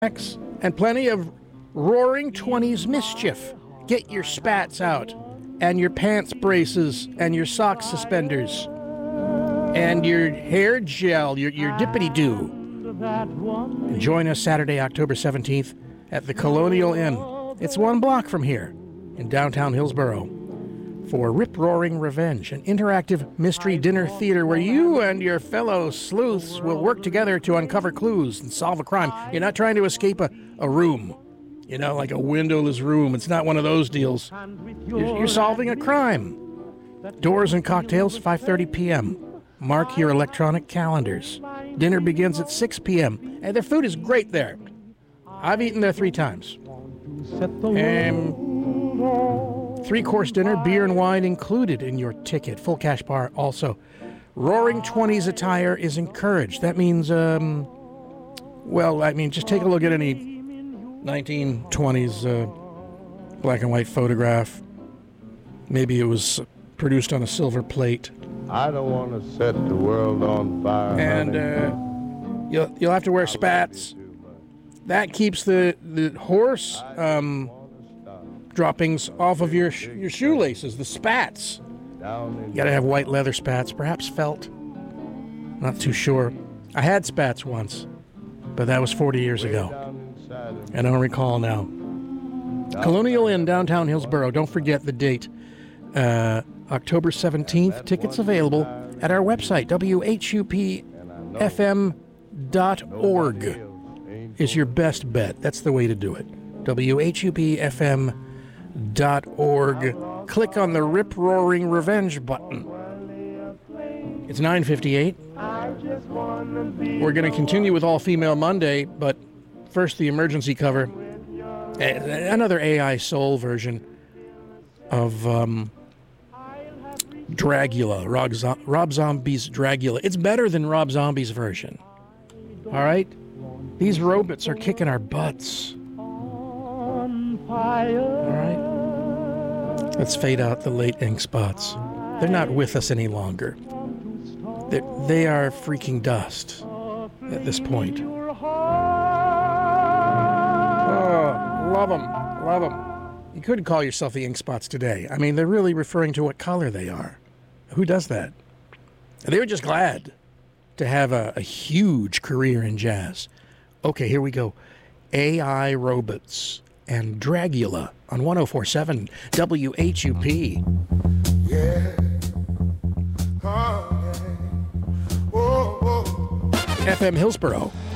and plenty of roaring 20s mischief. Get your spats out, and your pants braces, and your sock suspenders, and your hair gel, your dippity-doo. And join us Saturday, October 17th at the Colonial Inn. It's 1 block from here in downtown Hillsboro for Rip-Roaring Revenge, an interactive mystery dinner theater where you and your fellow sleuths will work together to uncover clues and solve a crime. You're not trying to escape a room, like a windowless room. It's not one of those deals. You're solving a crime. Doors and cocktails, 5:30 p.m. Mark your electronic calendars. Dinner begins at 6 p.m. And their food is great there. I've eaten there 3 times. 3-course dinner, beer and wine included in your ticket. Full cash bar also. Roaring 20s attire is encouraged. That means, just take a look at any 1920s black and white photograph. Maybe it was produced on a silver plate. I don't want to set the world on fire. And you'll have to wear spats. That keeps the horse droppings off of your shoelaces, the spats. You gotta have white leather spats, perhaps felt. Not too sure. I had spats once, but that was 40 years ago. I don't recall now. Colonial Inn, downtown Hillsboro. Don't forget the date. October 17th. Tickets available at our website, WHUPFM.org is your best bet. That's the way to do it. WHUPFM.org. Click on the Rip-Roaring Revenge button. It's 9:58. We're going to continue with All Female Monday, but first the emergency cover. Another AI soul version of Dragula, Rob Zombie's Dragula. It's better than Rob Zombie's version. All right? These robots are kicking our butts. All right? Let's fade out the late ink spots. They're not with us any longer. They are freaking dust at this point. Oh, love them. Love them. You couldn't call yourself the ink spots today. I mean, they're really referring to what color they are. Who does that? They were just glad to have a huge career in jazz. Okay, here we go. AI robots and Dragula on 104.7 WHUP. Yeah. Oh, yeah. Oh, oh. FM Hillsboro.